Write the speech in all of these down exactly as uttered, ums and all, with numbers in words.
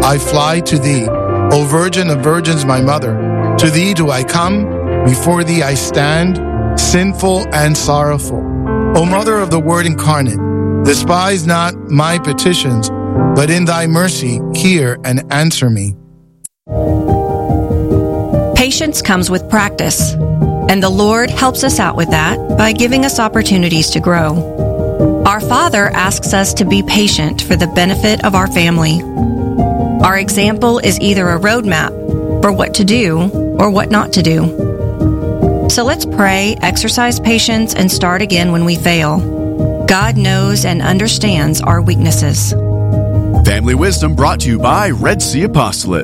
I fly to thee. O Virgin of Virgins, my mother, to thee do I come, before thee I stand, sinful and sorrowful. O Mother of the Word incarnate, despise not my petitions, but in thy mercy hear and answer me. Patience comes with practice, and the Lord helps us out with that by giving us opportunities to grow. Our Father asks us to be patient for the benefit of our family. Our example is either a roadmap for what to do or what not to do. So let's pray, exercise patience, and start again when we fail. God knows and understands our weaknesses. Family Wisdom brought to you by Red Sea Apostolate.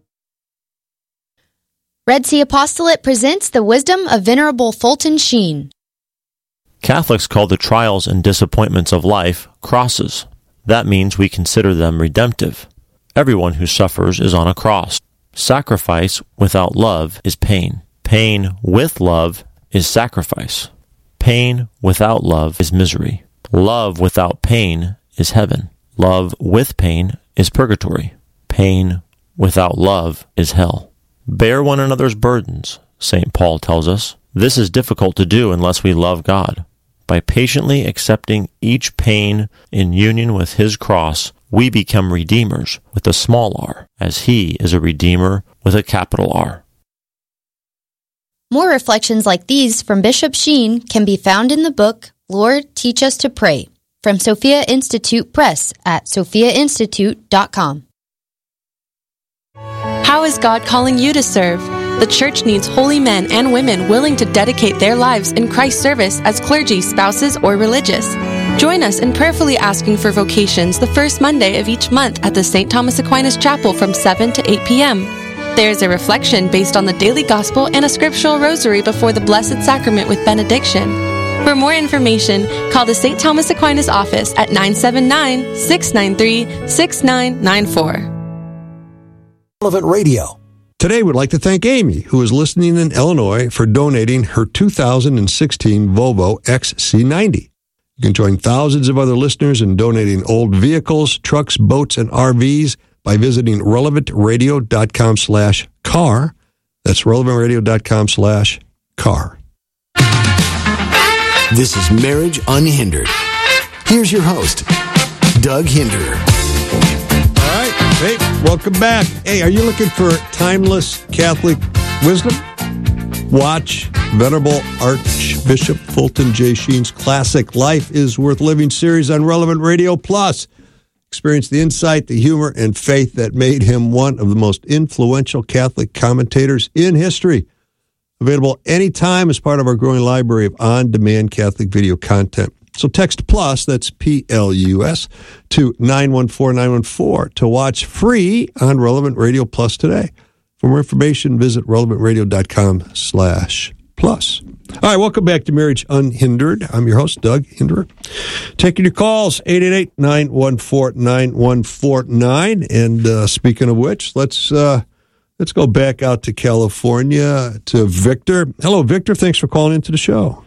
Red Sea Apostolate presents the wisdom of Venerable Fulton Sheen. Catholics call the trials and disappointments of life crosses. That means we consider them redemptive. Everyone who suffers is on a cross. Sacrifice without love is pain. Pain with love is sacrifice. Pain without love is misery. Love without pain is heaven. Love with pain is purgatory. Pain without love is hell. Bear one another's burdens, Saint Paul tells us. This is difficult to do unless we love God. By patiently accepting each pain in union with His cross, we become redeemers with a small r, as He is a redeemer with a capital R. More reflections like these from Bishop Sheen can be found in the book, Lord, Teach Us to Pray, from Sophia Institute Press at sophia institute dot com. How is God calling you to serve? The Church needs holy men and women willing to dedicate their lives in Christ's service as clergy, spouses, or religious. Join us in prayerfully asking for vocations the first Monday of each month at the Saint Thomas Aquinas Chapel from seven to eight p.m. There is a reflection based on the daily gospel and a scriptural rosary before the Blessed Sacrament with benediction. For more information, call the Saint Thomas Aquinas office at nine seven nine, six nine three, six nine nine four. Relevant Radio. Today, we'd like to thank Amy, who is listening in Illinois, for donating her two thousand sixteen Volvo X C ninety. You can join thousands of other listeners in donating old vehicles, trucks, boats, and R Vs by visiting relevant radio dot com slash car. That's relevant radio dot com slash car. This is Marriage Unhindered. Here's your host, Doug Hinderer. All right. Hey, welcome back. Hey, are you looking for timeless Catholic wisdom? Watch Venerable Archbishop Fulton J. Sheen's classic Life is Worth Living series on Relevant Radio Plus. Experience the insight, the humor, and faith that made him one of the most influential Catholic commentators in history. Available anytime as part of our growing library of on-demand Catholic video content. So text PLUS, that's P L U S, to nine one four nine one four to watch free on Relevant Radio Plus today. For more information, visit relevant radio dot com slash plus. All right, welcome back to Marriage Unhindered. I'm your host, Doug Hinderer. Taking your calls, eight eight eight, nine one four, nine one four nine. And uh, speaking of which, let's uh, let's go back out to California to Victor. Hello, Victor. Thanks for calling into the show.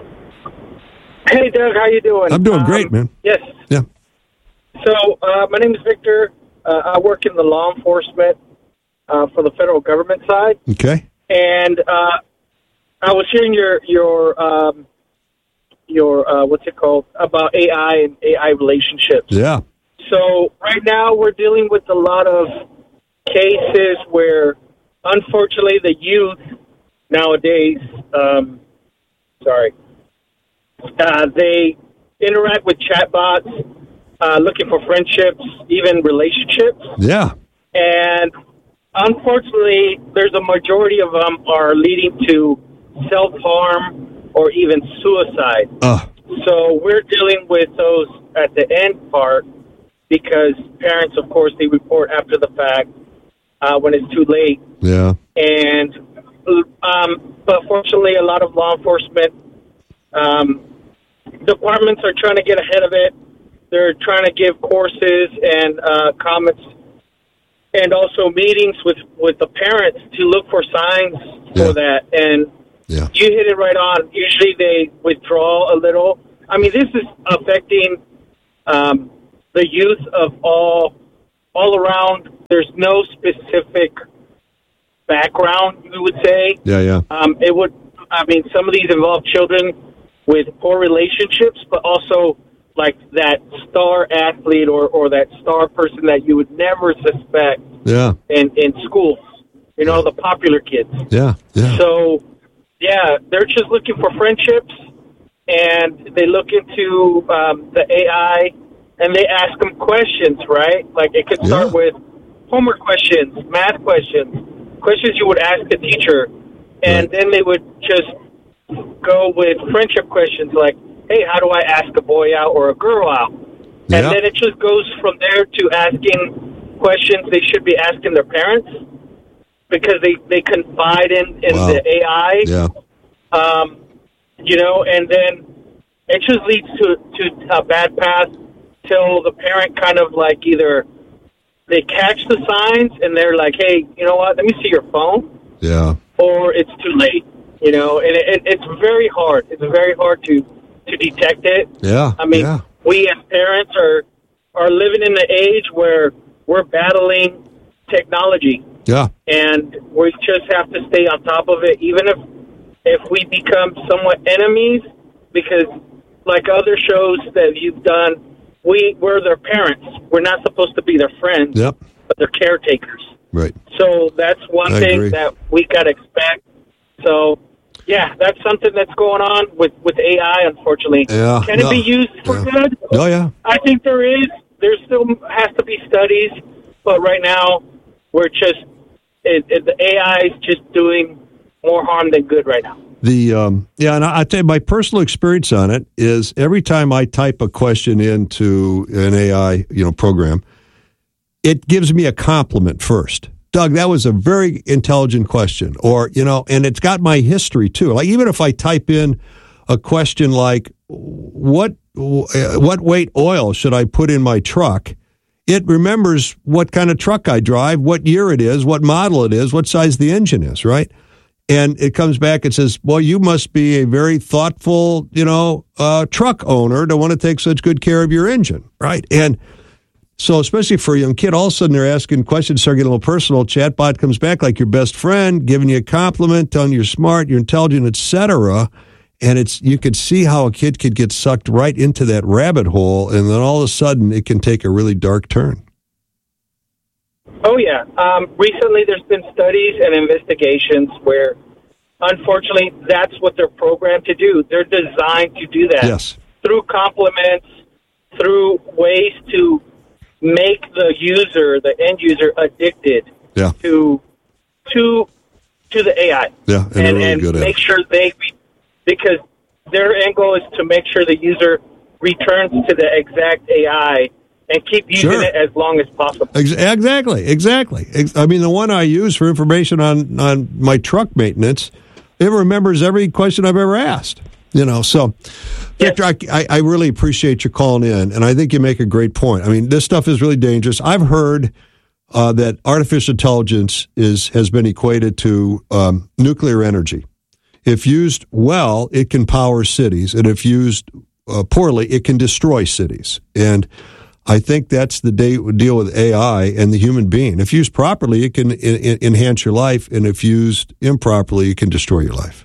Hey, Doug, how you doing? I'm doing great, um, man. Yes. Yeah. So, uh, my name is Victor. Uh, I work in the law enforcement uh, for the federal government side. Okay. And uh, I was hearing your your um, your uh, what's it called about A I and A I relationships. Yeah. So right now we're dealing with a lot of cases where, unfortunately, the youth nowadays, um, sorry. Uh, they interact with chatbots, uh, looking for friendships, even relationships. Yeah. And unfortunately, there's a majority of them are leading to self-harm or even suicide. Uh. So we're dealing with those at the end part because parents, of course, they report after the fact uh, when it's too late. Yeah. And um, but fortunately, a lot of law enforcement um, departments are trying to get ahead of it. They're trying to give courses and uh, comments and also meetings with, with the parents to look for signs yeah. for that. And yeah. you hit it right on. Usually they withdraw a little. I mean, this is affecting um, the youth of all all around. There's no specific background, you would say. Yeah, yeah. Um, it would, I mean, some of these involve children with poor relationships, but also like that star athlete or, or that star person that you would never suspect yeah. in, in schools. You know, the popular kids. Yeah, yeah. So, yeah, they're just looking for friendships, and they look into um, the A I, and they ask them questions, right? Like, it could start Yeah. with homework questions, math questions, questions you would ask a teacher, and Right. then they would just go with friendship questions like, hey, how do I ask a boy out or a girl out? And Yeah. then it just goes from there to asking questions they should be asking their parents, because they, they confide in, in Wow. the A I. Yeah. Um, you know, and then it just leads to, to a bad path till the parent kind of like either they catch the signs and they're like, hey, you know what, let me see your phone, Yeah. or it's too late, you know, and it, it, it's very hard. It's very hard to, to detect it. Yeah. I mean, yeah. we as parents are, are living in the age where we're battling technology. Yeah. And we just have to stay on top of it, even if if we become somewhat enemies, because like other shows that you've done, we, we're their parents. We're not supposed to be their friends, Yep. but they're caretakers. Right. So that's one I thing agree. that we got to expect. So, yeah, that's something that's going on with, with A I, unfortunately. Yeah, Can no, it be used for yeah. good? Oh, yeah. I think there is. There still has to be studies, but right now we're just it, it, the A I is just doing more harm than good right now. The um, yeah, and I, I tell you, my personal experience on it is every time I type a question into an A I, you know, program, it gives me a compliment first. Doug, that was a very intelligent question, or you know, and it's got my history too. Like even if I type in a question like, "What what weight oil should I put in my truck?" It remembers what kind of truck I drive, what year it is, what model it is, what size the engine is, right? And it comes back and says, well, you must be a very thoughtful, you know, uh, truck owner to want to take such good care of your engine, right? And so especially for a young kid, all of a sudden they're asking questions, start getting a little personal. Chatbot comes back like your best friend, giving you a compliment, telling you you're smart, you're intelligent, et cetera. And it's you could see how a kid could get sucked right into that rabbit hole, and then all of a sudden it can take a really dark turn. Oh, yeah. Um, recently there's been studies and investigations where, unfortunately, that's what they're programmed to do. They're designed to do that. Yes. Through compliments, through ways to make the user, the end user, addicted Yeah. to to to the A I. Yeah, and they're and, really and good at make it. sure they, because their end goal is to make sure the user returns to the exact A I and keep using Sure. it as long as possible. Ex- Exactly, exactly. Ex- I mean, the one I use for information on, on my truck maintenance, it remembers every question I've ever asked. You know, so, Victor, I, I, I really appreciate you calling in, and I think you make a great point. I mean, this stuff is really dangerous. I've heard uh, that artificial intelligence is has been equated to um, nuclear energy. If used well, it can power cities, and if used uh, poorly, it can destroy cities. And I think that's the day, deal with A I and the human being. If used properly, it can in, in, enhance your life, and if used improperly, it can destroy your life.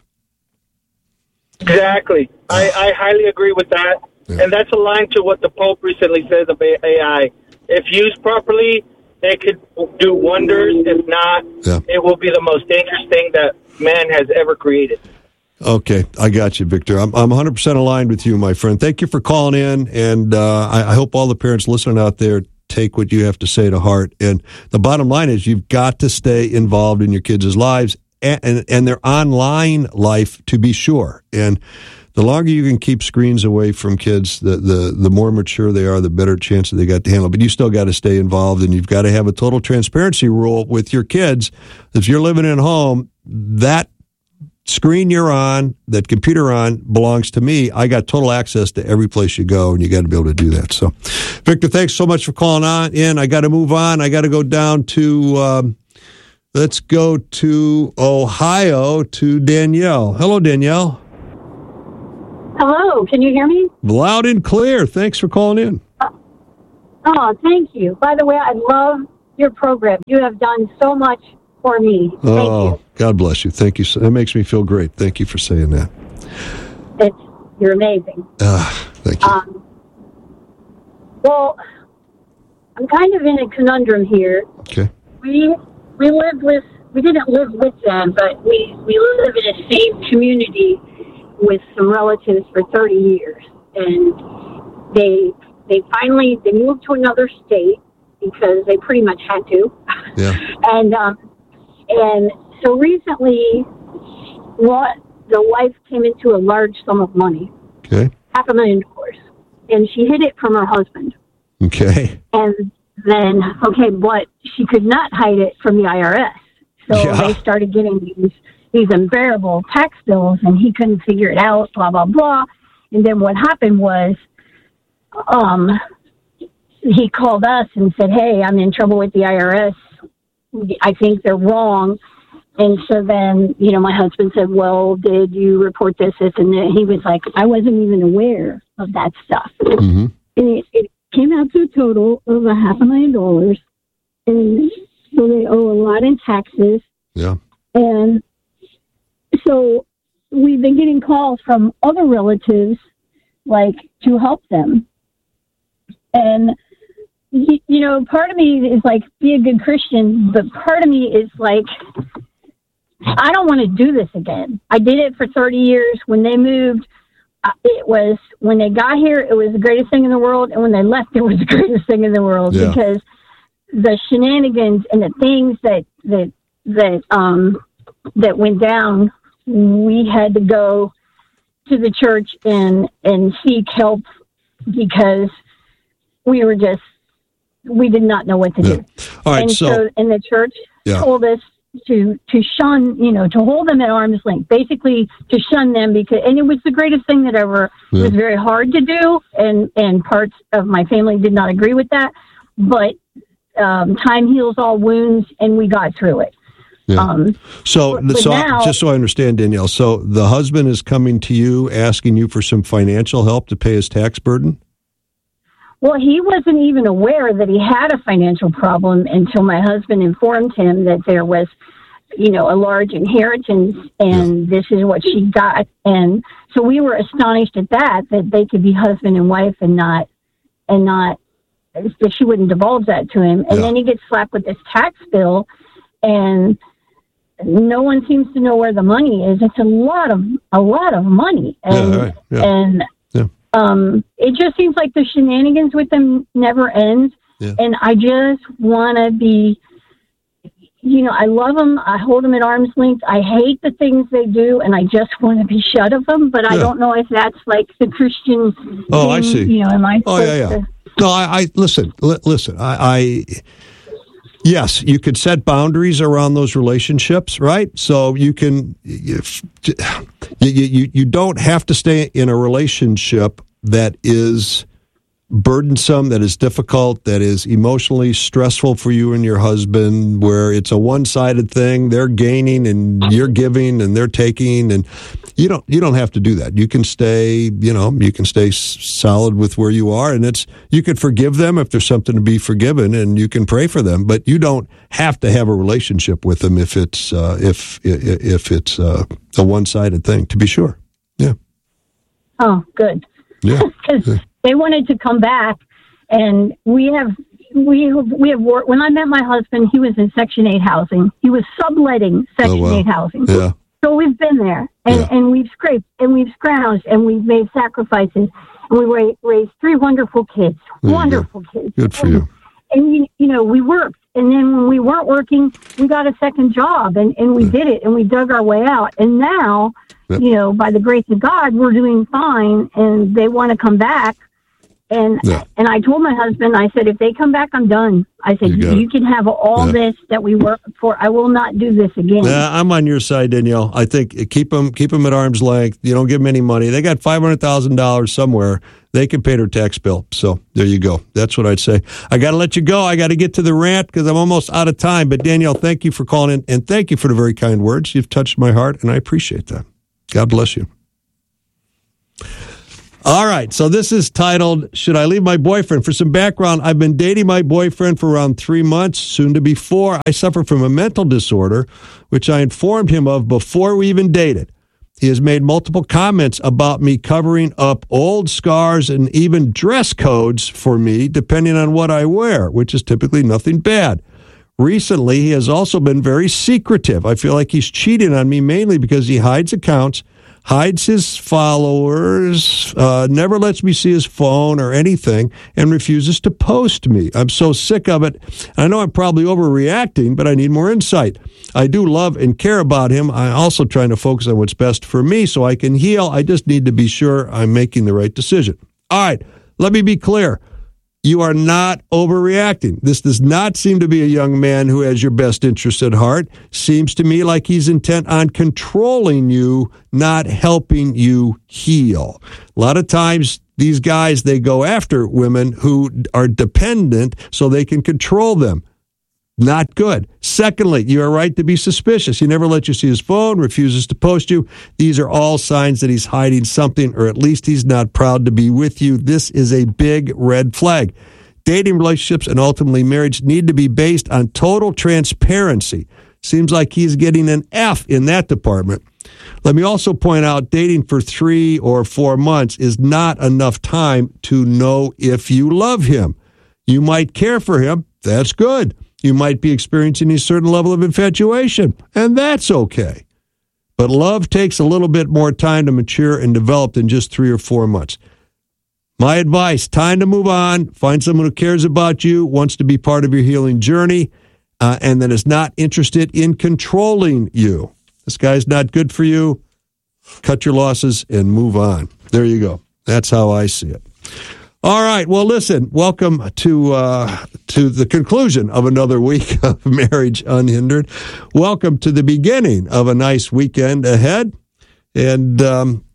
Exactly. I, I highly agree with that. Yeah. And that's aligned to what the Pope recently says of A I. If used properly, it could do wonders. If not, Yeah. it will be the most dangerous thing that man has ever created. Okay, I got you, Victor. I'm I'm one hundred percent aligned with you, my friend. Thank you for calling in, and uh, I, I hope all the parents listening out there take what you have to say to heart. And the bottom line is you've got to stay involved in your kids' lives and, and, and their online life, to be sure. And the longer you can keep screens away from kids, the, the, the more mature they are, the better chance that they got to handle it. But you still got to stay involved, and you've got to have a total transparency rule with your kids. If you're living at home, that screen you're on, that computer on, belongs to me. I got total access to every place you go, and you got to be able to do that. So, Victor, thanks so much for calling on in. I got to move on. I got to go down to, um, let's go to Ohio to Danielle. Hello, Danielle. Hello, can you hear me? Loud and clear. Thanks for calling in. Oh, thank you. By the way, I love your program. You have done so much for me. Thank oh, you. God bless you. Thank you. So, that makes me feel great. Thank you for saying that. It's, you're amazing. Uh, thank you. Um, well, I'm kind of in a conundrum here. Okay. We we lived with, we didn't live with them, but we, we live in a same community with some relatives for thirty years. And they they finally, they moved to another state because they pretty much had to. Yeah. and, um, and so recently, what the wife came into a large sum of money. Okay. Half a million dollars. And she hid it from her husband. Okay. And then, okay, but she could not hide it from the I R S. So Yeah. they started getting these, these unbearable tax bills, and he couldn't figure it out, blah, blah, blah. And then what happened was, um, he called us and said, hey, I'm in trouble with the I R S. I think they're wrong. And so then, you know, my husband said, well, did you report this, this, and that? He was like, I wasn't even aware of that stuff. Mm-hmm. And it, it came out to a total of a half a million dollars. And so they owe a lot in taxes. Yeah. And so we've been getting calls from other relatives, like, to help them. And, you, you know, part of me is like, be a good Christian, but part of me is like, I don't want to do this again. I did it for thirty years. When they moved, it was, when they got here, it was the greatest thing in the world. And when they left, it was the greatest thing in the world. Yeah. Because the shenanigans and the things that, that, that, um, that went down, we had to go to the church and, and seek help because we were just, we did not know what to Yeah. do. All right. And So, so, and the church Yeah. told us to, to shun, you know, to hold them at arm's length, basically to shun them because, and it was the greatest thing that ever, Yeah. it was very hard to do. And, and parts of my family did not agree with that, but, um, time heals all wounds and we got through it. yeah. Um, so, but so now- just so I understand, Danielle, so the husband is coming to you asking you for some financial help to pay his tax burden? Well, he wasn't even aware that he had a financial problem until my husband informed him that there was, you know, a large inheritance and this is what she got. And so we were astonished at that, that they could be husband and wife and not, and not, that she wouldn't divulge that to him. And Yeah. then he gets slapped with this tax bill and no one seems to know where the money is. It's a lot of, a lot of money. And, Yeah, right. Yeah. and, Yeah. Um, it just seems like the shenanigans with them never ends. Yeah. And I just want to be, you know, I love them. I hold them at arm's length. I hate the things they do, and I just want to be shut of them. But I Yeah. don't know if that's like the Christian Oh, I thing, see. You know, am I Oh, supposed yeah, yeah. to... No, I, I listen, li- listen, I, I, yes, you could set boundaries around those relationships, right? So you can, if, you, you, you don't have to stay in a relationship that is burdensome, that is difficult, that is emotionally stressful for you and your husband, where it's a one-sided thing. They're gaining and you're giving and they're taking, and you don't you don't have to do that. You can stay, you know, you can stay s- solid with where you are, and it's you can forgive them if there's something to be forgiven, and you can pray for them, but you don't have to have a relationship with them if it's uh, if if it's uh, a one-sided thing. To be sure, yeah. Oh, good. Yeah. Because they wanted to come back, and we have we we have worked. When I met my husband, he was in Section eight housing. He was subletting Section Oh, wow. eight housing. Yeah. So we've been there, and, Yeah. and we've scraped, and we've scrounged, and we've made sacrifices, and we ra- raised three wonderful kids, There you wonderful go. kids. Good for and, you. And you, you know, we worked, and then when we weren't working, we got a second job, and, and we did it, and we dug our way out, and now. Yep. You know, by the grace of God, we're doing fine, and they want to come back. And Yeah. and I told my husband, I said, if they come back, I'm done. I said, You you, got it. can have all Yeah. this that we worked for. I will not do this again. Yeah, I'm on your side, Danielle. I think keep them keep them at arm's length. You don't give them any money. They got five hundred thousand dollars somewhere. They can pay their tax bill. So there you go. That's what I'd say. I got to let you go. I got to get to the rant because I'm almost out of time. But Danielle, thank you for calling in, and thank you for the very kind words. You've touched my heart, and I appreciate that. God bless you. All right, so this is titled, Should I Leave My Boyfriend? For some background, I've been dating my boyfriend for around three months, soon to be four. I suffer from a mental disorder, which I informed him of before we even dated. He has made multiple comments about me covering up old scars and even dress codes for me, depending on what I wear, which is typically nothing bad. Recently, he has also been very secretive. I feel like he's cheating on me mainly because he hides accounts, hides his followers, uh, never lets me see his phone or anything, and refuses to post me. I'm so sick of it. I know I'm probably overreacting, but I need more insight. I do love and care about him. I'm also trying to focus on what's best for me so I can heal. I just need to be sure I'm making the right decision. All right, let me be clear. You are not overreacting. This does not seem to be a young man who has your best interest at heart. Seems to me like he's intent on controlling you, not helping you heal. A lot of times, these guys, they go after women who are dependent so they can control them. Not good. Secondly, you are right to be suspicious. He never lets you see his phone, refuses to post you. These are all signs that he's hiding something, or at least he's not proud to be with you. This is a big red flag. Dating, relationships, and ultimately marriage need to be based on total transparency. Seems like he's getting an F in that department. Let me also point out, dating for three or four months is not enough time to know if you love him. You might care for him. That's good. You might be experiencing a certain level of infatuation, and that's okay. But love takes a little bit more time to mature and develop than just three or four months. My advice, time to move on. Find someone who cares about you, wants to be part of your healing journey, uh, and that is not interested in controlling you. This guy's not good for you. Cut your losses and move on. There you go. That's how I see it. All right. Well, listen, welcome to uh, to the conclusion of another week of Marriage Unhindered. Welcome to the beginning of a nice weekend ahead. And um,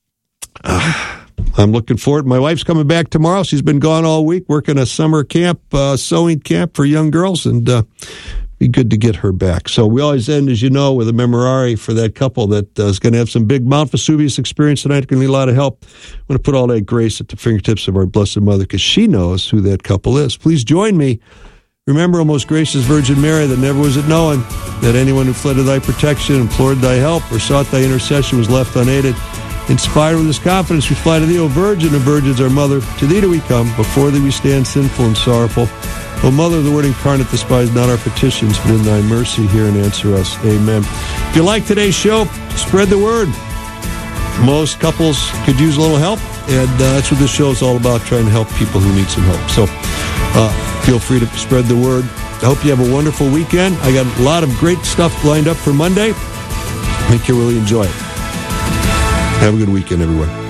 uh, I'm looking forward. My wife's coming back tomorrow. She's been gone all week working a summer camp, uh, sewing camp for young girls, and uh, be good to get her back. So we always end, as you know, with a memorare for that couple that uh, is going to have some big Mount Vesuvius experience tonight. Going to need a lot of help. I'm going to put all that grace at the fingertips of our Blessed Mother because she knows who that couple is. Please join me. Remember, O most gracious Virgin Mary, that never was it known that anyone who fled to thy protection, implored thy help, or sought thy intercession was left unaided. Inspired with this confidence, we fly to thee, O Virgin of Virgins, our Mother. To thee do we come. Before thee we stand sinful and sorrowful. O Mother of the Word incarnate, despise not our petitions, but in thy mercy hear and answer us. Amen. If you like today's show, spread the word. Most couples could use a little help, and uh, that's what this show is all about, trying to help people who need some help. So uh, feel free to spread the word. I hope you have a wonderful weekend. I got a lot of great stuff lined up for Monday. I think you'll really enjoy it. Have a good weekend, everyone.